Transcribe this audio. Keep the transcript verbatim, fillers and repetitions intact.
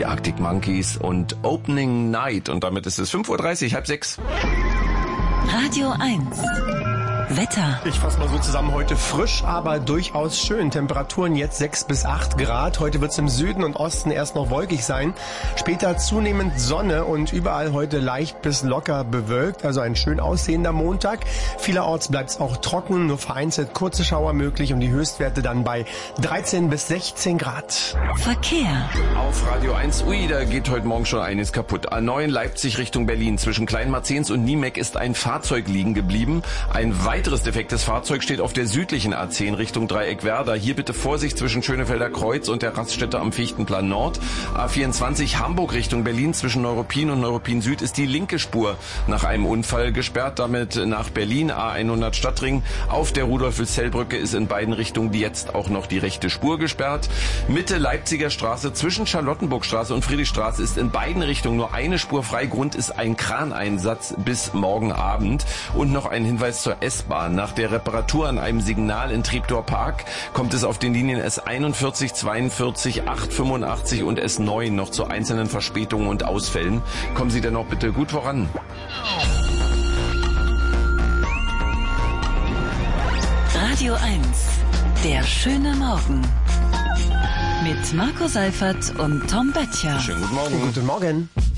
die Arctic Monkeys und Opening Night. Und damit ist es fünf Uhr dreißig, halb sechs. Radio eins. Wetter. Ich fasse mal so zusammen, heute frisch, aber durchaus schön. Temperaturen jetzt sechs bis acht Grad. Heute wird es im Süden und Osten erst noch wolkig sein. Später zunehmend Sonne und überall heute leicht bis locker bewölkt. Also ein schön aussehender Montag. Vielerorts bleibt es auch trocken, nur vereinzelt kurze Schauer möglich und die Höchstwerte dann bei dreizehn bis sechzehn Grad. Verkehr. Auf Radio eins, ui, da geht heute Morgen schon einiges kaputt. A neun Leipzig Richtung Berlin. Zwischen Kleinmarzens und Niemek ist ein Fahrzeug liegen geblieben. Ein weiteres defektes Fahrzeug steht auf der südlichen A zehn Richtung Dreieck-Werder. Hier bitte Vorsicht zwischen Schönefelder Kreuz und der Raststätte am Fichtenplan Nord. A vierundzwanzig Hamburg Richtung Berlin. Zwischen Neuruppin und Neuruppin Süd ist die linke Spur nach einem Unfall gesperrt. Damit nach Berlin. A hundert Stadtring. Auf der Rudolf-Wilhelm-Brücke ist in beiden Richtungen die jetzt auch noch die rechte Spur gesperrt. Mitte Leipziger Straße zwischen Charlottenburgstraße und Friedrichstraße ist in beiden Richtungen nur eine Spur frei. Grund ist ein Kraneinsatz bis morgen Abend. Und noch ein Hinweis zur S-Bahn. Nach der Reparatur an einem Signal in Treptower Park kommt es auf den Linien S einundvierzig, zweiundvierzig, acht fünfundachtzig und S neun noch zu einzelnen Verspätungen und Ausfällen. Kommen Sie denn noch bitte gut voran. Radio eins. Der schöne Morgen. Mit Marco Seifert und Tom Böttcher. Schönen guten Morgen. Guten Morgen.